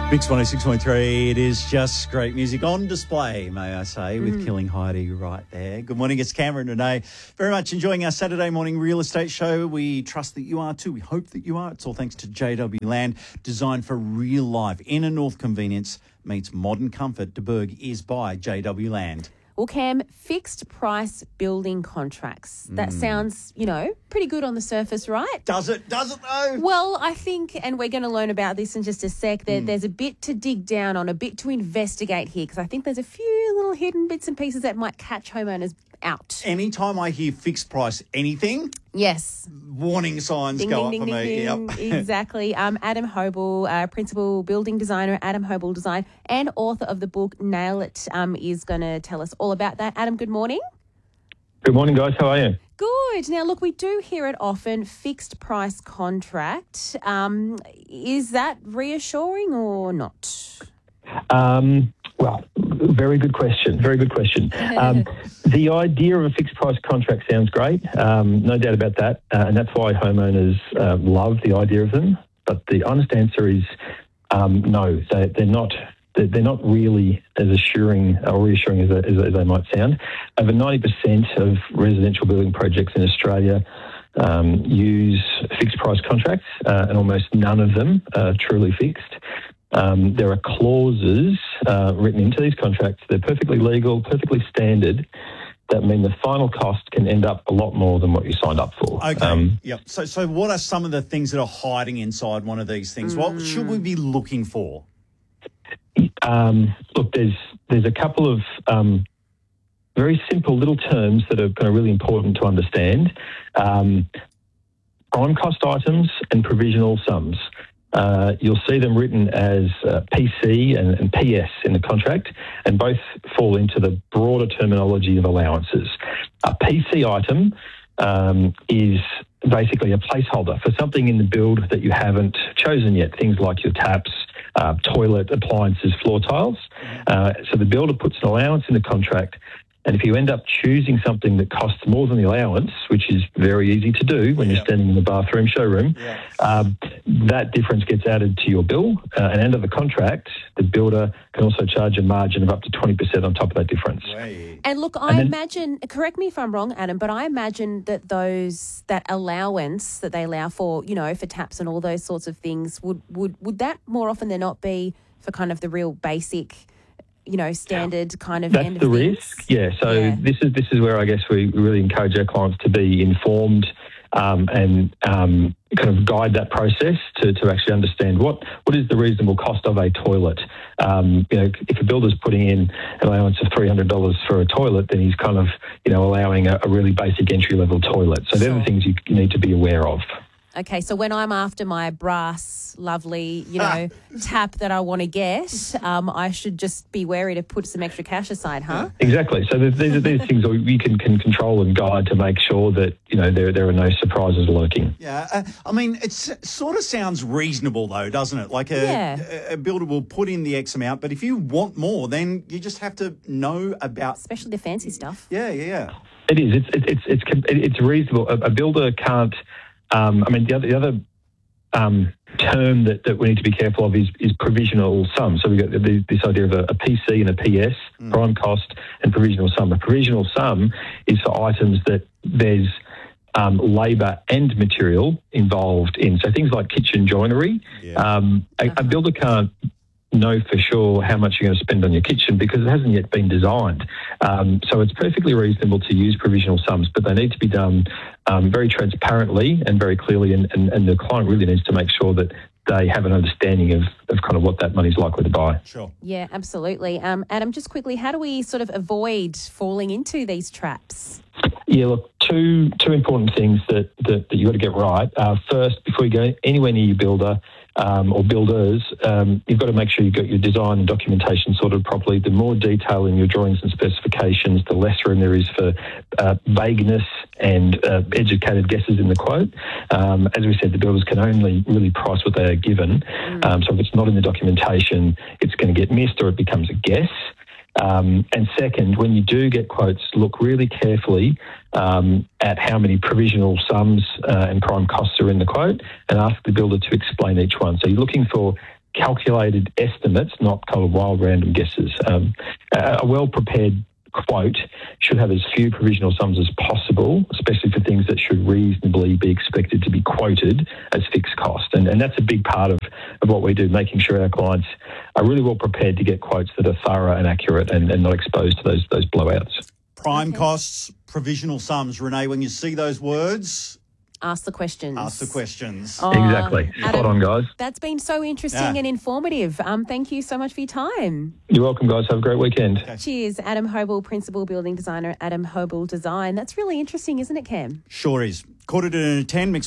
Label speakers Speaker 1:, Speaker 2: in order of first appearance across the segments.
Speaker 1: Mix 106.3, it is just great music on display, may I say, with Killing Heidi right there. Good morning, it's Cameron today. Very much enjoying our Saturday morning real estate show. We trust that you are too. We hope that you are. It's all thanks to JW Land, designed for real life. Inner North convenience meets modern comfort. DeBerg is by JW Land.
Speaker 2: Well, Cam, fixed price building contracts. That sounds, pretty good on the surface, right?
Speaker 1: Does it though?
Speaker 2: Well, I think, and we're going to learn about this in just a sec, there's a bit to dig down on, a bit to investigate here, because I think there's a few little hidden bits and pieces that might catch homeowners out.
Speaker 1: Anytime I hear fixed price anything,
Speaker 2: yes,
Speaker 1: warning signs go up for me. Yep.
Speaker 2: Exactly. Adam Hobel, principal building designer, Adam Hobel Design, and author of the book Nail It, is going to tell us all about that. Adam, good morning.
Speaker 3: Good morning, guys. How are you?
Speaker 2: Good. Now, look, we do hear it often, fixed price contract. Is that reassuring or not?
Speaker 3: Well, very good question. Very good question. The idea of a fixed price contract sounds great, no doubt about that, and that's why homeowners love the idea of them. But the honest answer is no. They're not. They're not really as assuring or reassuring as they might sound. Over 90% of residential building projects in Australia use fixed price contracts, and almost none of them are truly fixed. There are clauses written into these contracts. They're perfectly legal, perfectly standard, that mean the final cost can end up a lot more than what you signed up for.
Speaker 1: Okay, yep. So what are some of the things that are hiding inside one of these things? What should we be looking for?
Speaker 3: Look, there's a couple of very simple little terms that are kind of really important to understand. Prime cost items and provisional sums. You'll see them written as PC and PS in the contract, and both fall into the broader terminology of allowances. A PC item is basically a placeholder for something in the build that you haven't chosen yet, things like your taps, toilet, appliances, floor tiles. So the builder puts an allowance in the contract, and if you end up choosing something that costs more than the allowance, which is very easy to do when you're standing in the bathroom showroom, that difference gets added to your bill. And under the contract, the builder can also charge a margin of up to 20% on top of that difference.
Speaker 2: Right. And look, I imagine, correct me if I'm wrong, Adam, but I imagine that that allowance that they allow for, for taps and all those sorts of things, would that more often than not be for kind of the real basic, standard kind of
Speaker 3: That's
Speaker 2: end of
Speaker 3: the
Speaker 2: things?
Speaker 3: risk. Yeah. So this is where I guess we really encourage our clients to be informed and kind of guide that process to actually understand what is the reasonable cost of a toilet. If a builder's putting in an allowance of $300 for a toilet, then he's kind of allowing a really basic entry level toilet. So they're the things you need to be aware of.
Speaker 2: Okay, so when I'm after my brass, lovely, tap that I want to get, I should just be wary to put some extra cash aside, huh?
Speaker 3: Exactly. So these are things that we can control and guide to make sure that, there are no surprises lurking.
Speaker 1: Yeah. It sort of sounds reasonable, though, doesn't it? Like a builder will put in the X amount, but if you want more, then you just have to know about...
Speaker 2: Especially the fancy stuff.
Speaker 1: Yeah.
Speaker 3: It is. It's reasonable. A builder can't... the other term that we need to be careful of is provisional sum. So we've got this idea of a PC and a PS, prime cost and provisional sum. A provisional sum is for items that there's labour and material involved in. So things like kitchen joinery. Yeah. A builder can't know for sure how much you're going to spend on your kitchen because it hasn't yet been designed. So it's perfectly reasonable to use provisional sums, but they need to be done very transparently and very clearly, and the client really needs to make sure that they have an understanding of kind of what that money's likely to buy.
Speaker 1: Sure.
Speaker 2: Yeah, absolutely. Adam, just quickly, how do we sort of avoid falling into these traps?
Speaker 3: Yeah, look, two important things that you've got to get right. First, before you go anywhere near your builder or builders, you've got to make sure you've got your design and documentation sorted properly. The more detail in your drawings and specifications, the less room there is for vagueness and educated guesses in the quote. As we said, the builders can only really price what they are given. So if it's not in the documentation, it's going to get missed or it becomes a guess. And second, when you do get quotes, look really carefully at how many provisional sums and prime costs are in the quote and ask the builder to explain each one. So you're looking for calculated estimates, not kind of wild random guesses. A well-prepared quote should have as few provisional sums as possible, especially for things that should reasonably be expected to be quoted as fixed cost. And that's a big part of what we do, making sure our clients are really well prepared to get quotes that are thorough and accurate and not exposed to those blowouts.
Speaker 1: Prime costs, provisional sums. Renee, when you see those words,
Speaker 2: ask the questions.
Speaker 1: Ask the questions.
Speaker 2: Oh,
Speaker 3: Exactly. Spot
Speaker 2: Adam,
Speaker 3: on, guys.
Speaker 2: That's been so interesting and informative. Thank you so much for your time.
Speaker 3: You're welcome, guys. Have a great weekend.
Speaker 1: Okay.
Speaker 2: Cheers. Adam Hobel, Principal Building Designer at Adam Hobel Design. That's really interesting, isn't it, Cam?
Speaker 1: Sure is. Caught it in a 10, Mix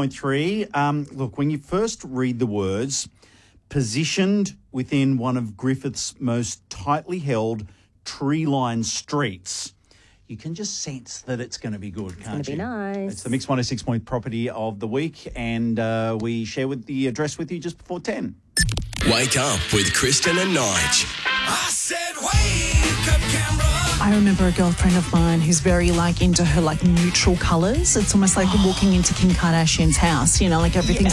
Speaker 1: 106.3. Look, when you first read the words, positioned within one of Griffith's most tightly held tree-lined streets, you can just sense that it's going to be good, can't you?
Speaker 2: It's going to be nice.
Speaker 1: It's the Mix 106 Point property of the week, and we share the address with you just before 10.
Speaker 4: Wake up with Kristen and Nige. I said wake up, Canberra.
Speaker 5: I remember a girlfriend of mine who's very into her neutral colours. It's almost like walking into Kim Kardashian's house, everything's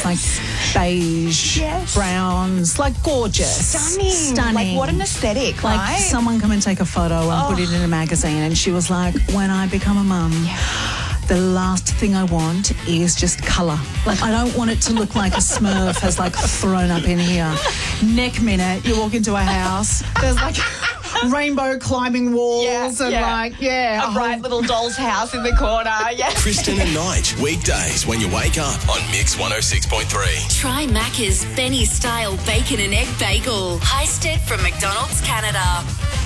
Speaker 5: beige, browns, gorgeous. Stunning.
Speaker 6: What an aesthetic, right?
Speaker 5: Someone come and take a photo and put it in a magazine, and she was like, when I become a mum, the last thing I want is just colour. I don't want it to look like a Smurf has thrown up in here. Next minute, you walk into a house, there's rainbow climbing walls and
Speaker 6: a bright little doll's house in the corner. Yeah.
Speaker 4: Kristen and Nige, weekdays when you wake up on Mix 106.3.
Speaker 7: Try Macca's Benny style bacon and egg bagel, heisted from McDonald's Canada.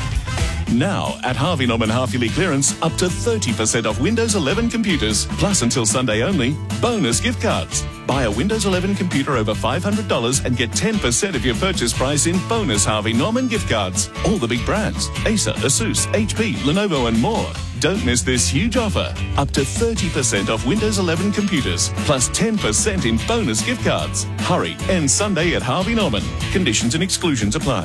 Speaker 8: Now, at Harvey Norman half-yearly clearance, up to 30% off Windows 11 computers. Plus, until Sunday only, bonus gift cards. Buy a Windows 11 computer over $500 and get 10% of your purchase price in bonus Harvey Norman gift cards. All the big brands: Acer, Asus, HP, Lenovo and more. Don't miss this huge offer. Up to 30% off Windows 11 computers, plus 10% in bonus gift cards. Hurry, end Sunday at Harvey Norman. Conditions and exclusions apply.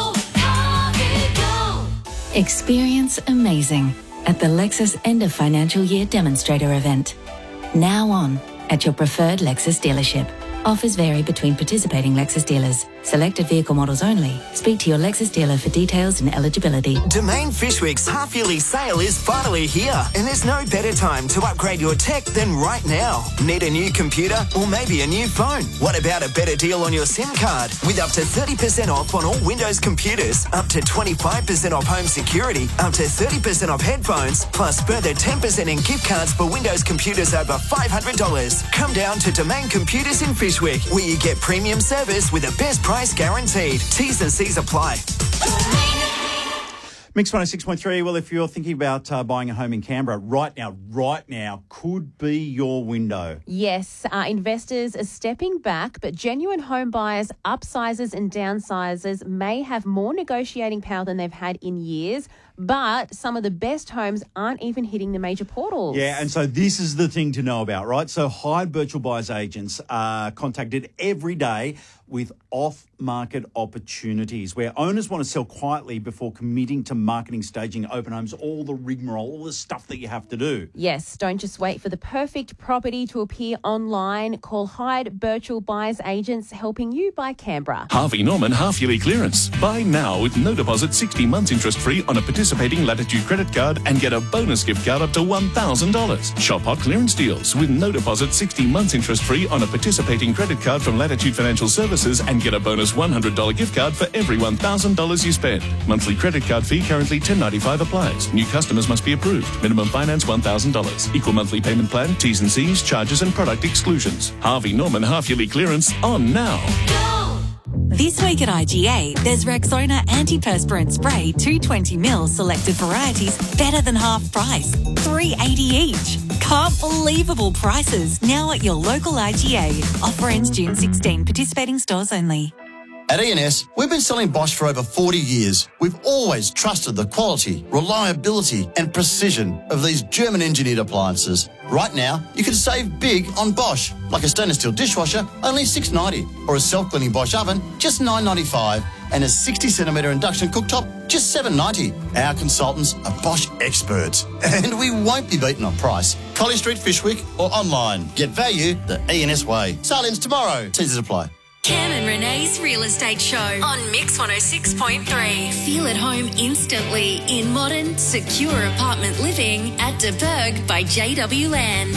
Speaker 7: Experience amazing at the Lexus End of Financial Year Demonstrator event. Now on at your preferred Lexus dealership. Offers vary between participating Lexus dealers. Selected vehicle models only. Speak to your Lexus dealer for details and eligibility.
Speaker 9: Domain Fishwick's half-yearly sale is finally here, and there's no better time to upgrade your tech than right now. Need a new computer or maybe a new phone? What about a better deal on your SIM card? With up to 30% off on all Windows computers, up to 25% off home security, up to 30% off headphones, plus further 10% in gift cards for Windows computers over $500. Come down to Domain Computers in Fishwick, where you get premium service with the best price guaranteed. T's and C's apply.
Speaker 1: Mix 106.3. Well, if you're thinking about buying a home in Canberra, right now could be your window.
Speaker 2: Yes, investors are stepping back, but genuine home buyers, upsizers and downsizers may have more negotiating power than they've had in years. But some of the best homes aren't even hitting the major portals.
Speaker 1: Yeah, and so this is the thing to know about, right? So Hyde Virtual Buyers agents are contacted every day with off-market opportunities where owners want to sell quietly before committing to marketing, staging open homes, all the rigmarole, all the stuff that you have to do.
Speaker 2: Yes, don't just wait for the perfect property to appear online. Call Hyde Virtual Buyers agents, helping you buy Canberra.
Speaker 8: Harvey Norman half-yearly clearance. Buy now with no deposit, 60 months interest-free on a participating Latitude credit card and get a bonus gift card up to $1,000. Shop hot clearance deals with no deposit, 60 months interest-free on a participating credit card from Latitude Financial Services and get a bonus $100 gift card for every $1,000 you spend. Monthly credit card fee currently $10.95 applies. New customers must be approved. Minimum finance $1,000. Equal monthly payment plan, T's and C's, charges and product exclusions. Harvey Norman half-yearly clearance on now.
Speaker 7: This week at IGA, there's Rexona Antiperspirant Spray 220ml selected varieties better than half price, $3.80 each. Can't believable prices now at your local IGA. Offer ends June 16. Participating stores only.
Speaker 10: At E&S, we've been selling Bosch for over 40 years. We've always trusted the quality, reliability and precision of these German-engineered appliances. Right now, you can save big on Bosch, like a stainless steel dishwasher, only $6.90, or a self-cleaning Bosch oven, just $9.95, and a 60cm induction cooktop, just $7.90. Our consultants are Bosch experts, and we won't be beaten on price. College Street, Fishwick, or online. Get value the E&S way. Sale ends tomorrow. Teasers apply.
Speaker 7: Cam and Renee's Real Estate Show on Mix 106.3. Feel at home instantly in modern, secure apartment living at De Burg by JW Land.